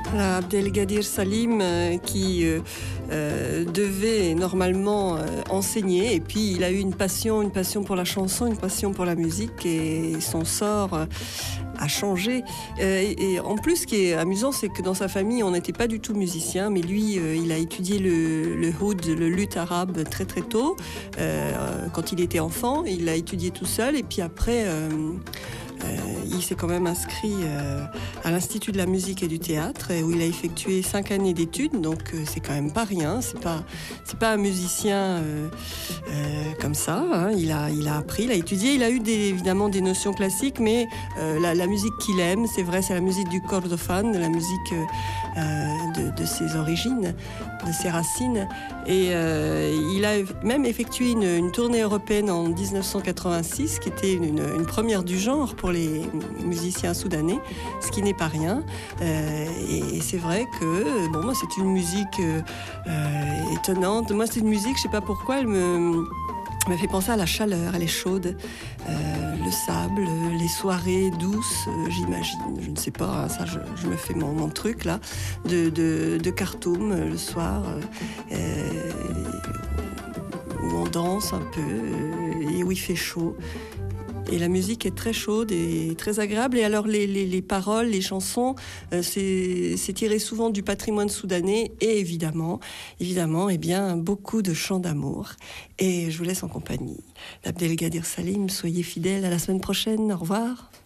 Abdelgadir Salim qui devait normalement enseigner, et puis il a eu une passion pour la chanson, une passion pour la musique, et son sort a changé. Et en plus, ce qui est amusant, c'est que dans sa famille, on n'était pas du tout musicien, mais lui, il a étudié le oud, le luth arabe très très tôt. Quand il était enfant, il l'a étudié tout seul, et puis après... il s'est quand même inscrit à l'Institut de la musique et du théâtre, où il a effectué 5 années d'études, donc c'est quand même pas rien. C'est pas un musicien comme ça, hein. Il a appris, il a étudié, il a eu évidemment des notions classiques, mais la musique qu'il aime, c'est vrai, c'est la musique du Kordofan, la musique de ses origines, de ses racines. Et il a même effectué une tournée européenne en 1986, qui était une première du genre pour les musiciens soudanais, ce qui n'est pas rien. Et c'est vrai que moi, c'est une musique étonnante. Moi, c'est une musique, je sais pas pourquoi, elle me fait penser à la chaleur, elle est chaude, le sable, les soirées douces, j'imagine, je ne sais pas, hein, ça je me fais mon truc là, de Khartoum le soir, où on danse un peu, et où il fait chaud. Et la musique est très chaude et très agréable. Et alors les paroles, les chansons, c'est tiré souvent du patrimoine soudanais, et évidemment, eh bien, beaucoup de chants d'amour. Et je vous laisse en compagnie d'Abdelgadir Salim. Soyez fidèles, à la semaine prochaine. Au revoir.